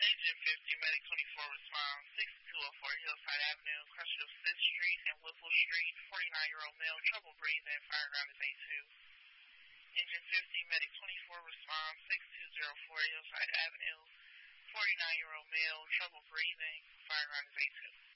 Engine 50, Medic 24 responds, 6204 Hillside Avenue, Crutchfield 5th Street and Whipple Street, 49-year-old male, trouble breathing, fire ground is A2. Engine 50, Medic 24 responds, 6204 Hillside Avenue, 49-year-old male, trouble breathing, fire ground is A2.